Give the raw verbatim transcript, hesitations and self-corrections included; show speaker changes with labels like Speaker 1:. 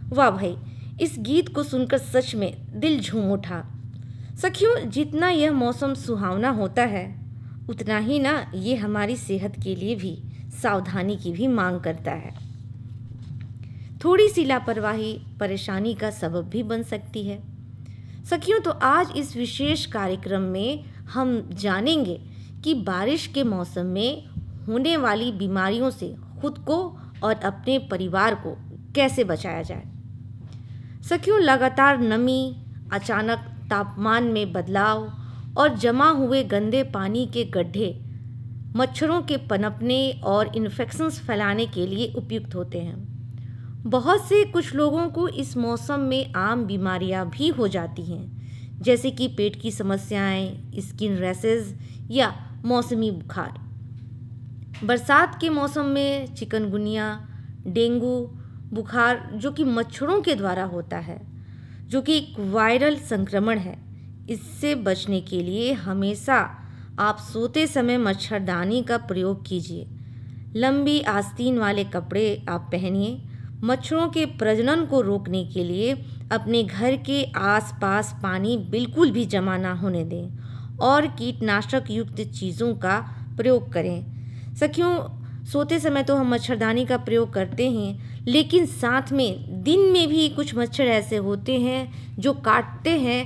Speaker 1: वाह भाई, इस गीत को सुनकर सच में दिल झूम उठा। सखियों, जितना यह मौसम सुहावना होता है, उतना ही ना ये हमारी सेहत के लिए भी सावधानी की भी मांग करता है। थोड़ी सी लापरवाही परेशानी का सबब भी बन सकती है। सखियों, तो आज इस विशेष कार्यक्रम में हम जानेंगे कि बारिश के मौसम में होने वाली बीमारियों से खुद को और अपने परिवार को कैसे बचाया जाए। सखियों, लगातार नमी, अचानक तापमान में बदलाव और जमा हुए गंदे पानी के गड्ढे मच्छरों के पनपने और इन्फेक्शंस फैलाने के लिए उपयुक्त होते हैं। बहुत से कुछ लोगों को इस मौसम में आम बीमारियां भी हो जाती हैं, जैसे कि पेट की समस्याएं, स्किन रैशेज या मौसमी बुखार। बरसात के मौसम में चिकनगुनिया, डेंगू बुखार, जो कि मच्छरों के द्वारा होता है, जो कि एक वायरल संक्रमण है, इससे बचने के लिए हमेशा आप सोते समय मच्छरदानी का प्रयोग कीजिए। लंबी आस्तीन वाले कपड़े आप पहनिए। मच्छरों के प्रजनन को रोकने के लिए अपने घर के आसपास पानी बिल्कुल भी जमा ना होने दें और कीटनाशक युक्त चीज़ों का प्रयोग करें। सखियों, सोते समय तो हम मच्छरदानी का प्रयोग करते हैं, लेकिन साथ में दिन में भी कुछ मच्छर ऐसे होते हैं जो काटते हैं